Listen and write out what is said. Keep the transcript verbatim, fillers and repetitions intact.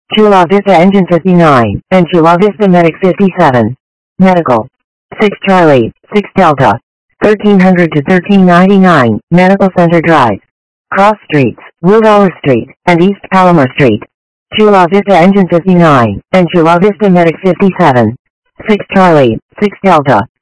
Chula Vista Engine fifty-nine, and Chula Vista Medic fifty-seven. Medical. six Charlie, six Delta. thirteen hundred to thirteen ninety-nine, Medical Center Drive. Cross Streets, Wildower Street, and East Palomar Street. Chula Vista Engine fifty-nine, and Chula Vista Medic fifty-seven. six Charlie, six Delta.